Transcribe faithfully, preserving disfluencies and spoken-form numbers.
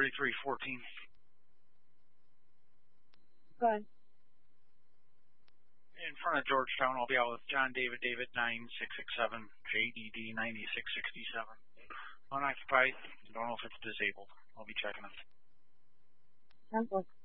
thirty-three fourteen. Go ahead. In front of Georgetown, I'll be out with John David David nine six six seven, J D D ninety-six sixty-seven. Unoccupied. Don't know if it's disabled. I'll be checking it. Sounds good.